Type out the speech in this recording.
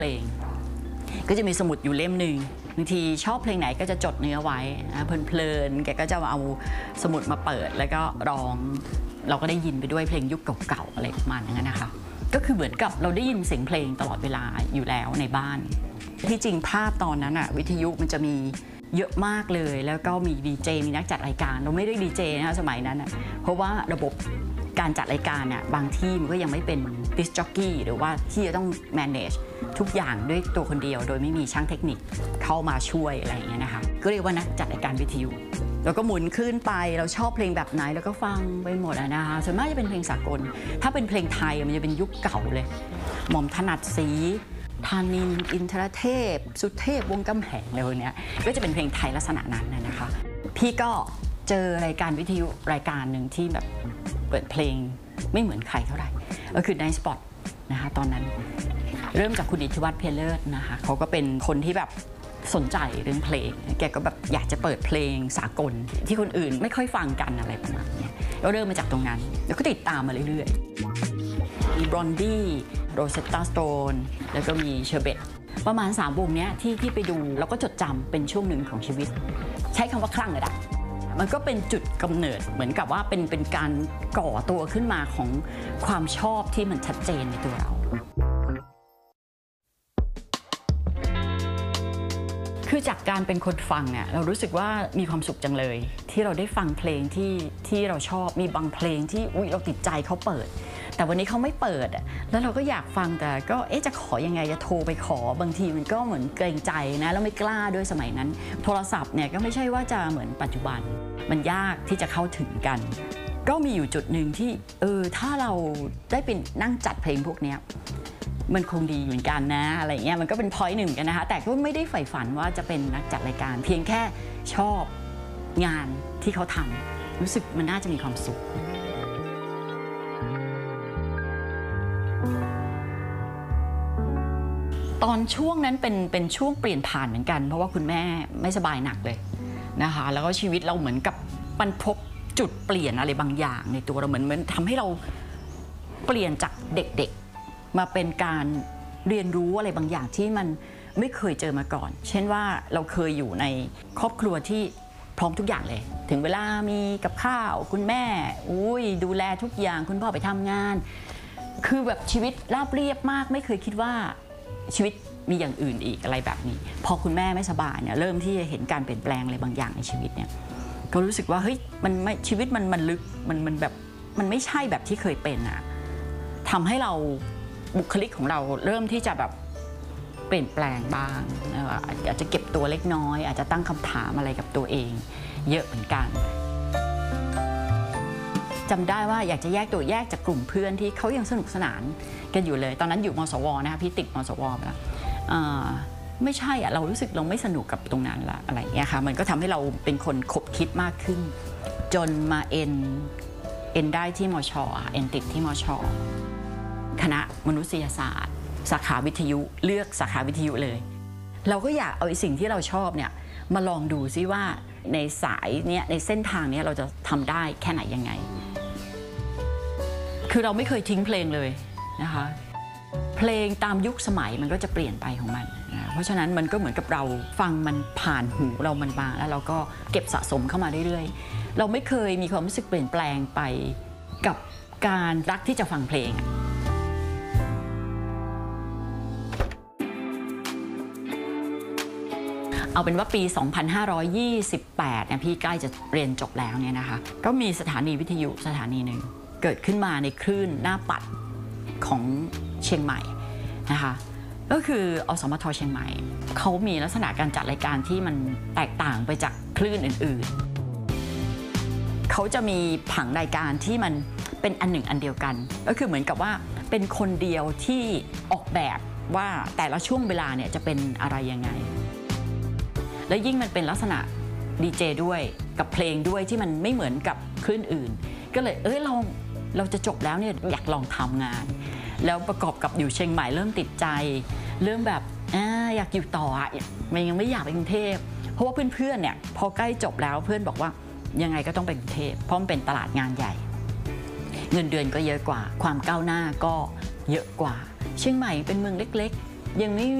เพลงก็จะมีสมุดอยู่เล่มหนึ่งบางทีชอบเพลงไหนก็จะจดเนื้อไว้เพลินๆแกก็จะเอาสมุดมาเปิดแล้วก็ร้องเราก็ได้ยินไปด้วยเพลงยุคเก่าๆอะไรประมาณนั้นนะคะก็คือเหมือนกับเราได้ยินเสียงเพลงตลอดเวลาอยู่แล้วในบ้านที่จริงภาพตอนนั้นอะวิทยุมันจะมีเยอะมากเลยแล้วก็มีดีเจมีนักจัดรายการเราไม่ได้ดีเจนะคะสมัยนั้นอะเพราะว่าระบบการจัดรายการเนี่ยบางที่มันก็ยังไม่เป็นดิสจ็อกกี้หรือว่าที่จะต้อง manage ทุกอย่างด้วยตัวคนเดียวโดยไม่มีช่างเทคนิคเข้ามาช่วยอะไรอย่างเงี้ยนะคะก็เรียกว่านักจัดรายการวิทยุแล้วก็หมุนขึ้นไปเราชอบเพลงแบบไหนแล้วก็ฟังไปหมดนะคะส่วนมากจะเป็นเพลงสากลถ้าเป็นเพลงไทยมันจะเป็นยุคเก่าเลยหม่อมถนัดศรีธานินทร์อินทรเทพสุเทพวงศ์กำแหงอะไรพวกนี้ก็จะเป็นเพลงไทยลักษณะนั้นนะคะพี่ก็เจอรายการวิทยุรายการหนึ่งที่แบบเปิดเพลงไม่เหมือนใครเท่าไหร่ก็คือ Night Spot นะคะตอนนั้นเริ่มจากคุณอิทธิวัฒน์เพลเลิศนะคะเขาก็เป็นคนที่แบบสนใจเรื่องเพลงแกก็แบบอยากจะเปิดเพลงสากลที่คนอื่นไม่ค่อยฟังกันอะไรประมาณนี้ก็เริ่มมาจากตรงนั้นแล้วก็ติดตามมาเรื่อยๆมีบรอนดี้โรเซตตาสโตนแล้วก็มีเชอร์เบตประมาณ3วงนี้ที่ไปดูแล้วก็จดจำเป็นช่วงหนึ่งของชีวิตใช้คำว่าคลั่งเลยอะมันก็เป็นจุดกำเนิดเหมือนกับว่าเป็นการก่อตัวขึ้นมาของความชอบที่มันชัดเจนในตัวเราคือจากการเป็นคนฟังเนี่ยเรารู้สึกว่ามีความสุขจังเลยที่เราได้ฟังเพลงที่เราชอบมีบางเพลงที่เราติดใจเขาเปิดแต่วันนี้เขาไม่เปิดแล้วเราก็อยากฟังแต่ก็จะขอยังไงจะโทรไปขอบางทีมันก็เหมือนเกรงใจนะแล้วไม่กล้าด้วยสมัยนั้นโทรศัพท์เนี่ยก็ไม่ใช่ว่าจะเหมือนปัจจุบันมันยากที่จะเข้าถึงกันก็มีอยู่จุดหนึ่งที่ถ้าเราได้เป็นนั่งจัดเพลงพวกนี้มันคงดีเหมือนกันนะอะไรเงี้ยมันก็เป็น point หนึ่งกันนะคะแต่ก็ไม่ได้ใฝ่ฝันว่าจะเป็นนักจัดรายการเพียงแค่ชอบงานที่เขาทำรู้สึกมันน่าจะมีความสุขตอนช่วงนั้นเป็นช่วงเปลี่ยนผ่านเหมือนกันเพราะว่าคุณแม่ไม่สบายหนักเลยนะคะแล้วก็ชีวิตเราเหมือนกับมันพบจุดเปลี่ยนอะไรบางอย่างในตัวเราเหมือนทำให้เราเปลี่ยนจากเด็กๆมาเป็นการเรียนรู้อะไรบางอย่างที่มันไม่เคยเจอมาก่อนเช่นว่าเราเคยอยู่ในครอบครัวที่พร้อมทุกอย่างเลยถึงเวลามีกับข้าวคุณแม่ดูแลทุกอย่างคุณพ่อไปทำงานคือแบบชีวิตราบเรียบมากไม่เคยคิดว่าชีวิตมีอย่างอื่นอีกอะไรแบบนี้พอคุณแม่ไม่สบายเนี่ยเริ่มที่จะเห็นการเปลี่ยนแปลงอะไรบางอย่างในชีวิตเนี่ยก็รู้สึกว่าเฮ้ยมันไม่ชีวิตมันลึกมันแบบมันไม่ใช่แบบที่เคยเป็นอะทำให้เราบุคลิกของเราเริ่มที่จะแบบเปลี่ยนแปลงบ้างอาจจะเก็บตัวเล็กน้อยอาจจะตั้งคำถามอะไรกับตัวเองเยอะเหมือนกันจำได้ว่าอยากจะแยกจากกลุ่มเพื่อนที่เขายังสนุกสนานกันอยู่เลยตอนนั้นอยู่มสวนะคะพี่ติดมสวไปแล้วไม่ใช่อะเรารู้สึกเราไม่สนุกกับตรงนั้นละอะไรเงี้ยค่ะมันก็ทำให้เราเป็นคนคบคิดมากขึ้นจนมาเอ็นได้ที่มช.เอ็นติดที่มช.คณะมนุษยศาสตร์สาขาวิทยุเลือกสาขาวิทยุเลยเราก็อยากเอาสิ่งที่เราชอบเนี่ยมาลองดูซิว่าในสายเนี้ยในเส้นทางนี้เราจะทำได้แค่ไหนยังไงคือเราไม่เคยทิ้งเพลงเลยนะคะเพลงตามยุคสมัยมันก็จะเปลี่ยนไปของมันนะเพราะฉะนั้นมันก็เหมือนกับเราฟังมันผ่านหูเรามันมาแล้วเราก็เก็บสะสมเข้ามาเรื่อยๆเราไม่เคยมีความรู้สึกเปลี่ยนแปลงไปกับการรักที่จะฟังเพลงเอาเป็นว่าปี 2528เนี่ยพี่ใกล้จะเรียนจบแล้วเนี่ยนะคะก็มีสถานีวิทยุสถานีหนึ่งเกิดขึ้นมาในคลื่นหน้าปัดของเชียงใหม่นะคะก็คืออสมทเชียงใหม่เขามีลักษณะการจัดรายการที่มันแตกต่างไปจากคลื่นอื่นๆเขาจะมีผังรายการที่มันเป็นอันหนึ่งอันเดียวกันก็คือเหมือนกับว่าเป็นคนเดียวที่ออกแบบว่าแต่ละช่วงเวลาเนี่ยจะเป็นอะไรยังไงและยิ่งมันเป็นลักษณะดีเจด้วยกับเพลงด้วยที่มันไม่เหมือนกับคลื่นอื่นก็เลยเราจะจบแล้วเนี่ยอยากลองทำงานแล้วประกอบกับอยู่เชียงใหม่เริ่มติดใจเริ่มแบบอยากอยู่ต่อมันยังไม่อยากไปกรุงเทพเพราะว่าเพื่อนๆเนี่ยพอใกล้จบแล้วเพื่อนบอกว่ายังไงก็ต้องไปกรุงเทพเพราะมันเป็นตลาดงานใหญ่เงินเดือนก็เยอะกว่าความก้าวหน้าก็เยอะกว่าเชียงใหม่เป็นเมืองเล็กๆยังไม่